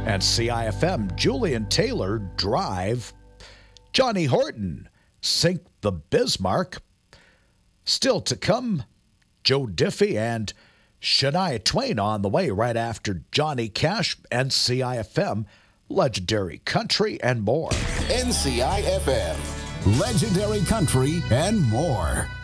And CIFM, Julian Taylor, Drive. Johnny Horton, Sink the Bismarck. Still to come, Joe Diffie and Shania Twain on the way right after Johnny Cash and CIFM, Legendary Country and more. NCIFM, Legendary Country and more.